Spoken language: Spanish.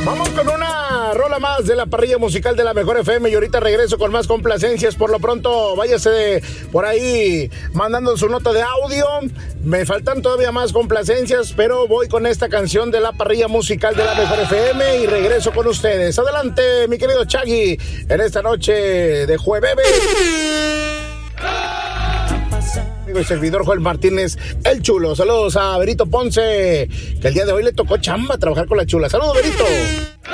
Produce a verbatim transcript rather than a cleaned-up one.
Vamos con una rola más de la parrilla musical de la Mejor F M y ahorita regreso con más complacencias. Por lo pronto, váyase por ahí mandando su nota de audio. Me faltan todavía más complacencias, pero voy con esta canción de la parrilla musical de la Mejor F M y regreso con ustedes. Adelante, mi querido Chagui, en esta noche de jueves. Amigo y servidor Joel Martínez, el Chulo. Saludos a Berito Ponce, que el día de hoy le tocó chamba trabajar con la Chula. Saludos, Berito.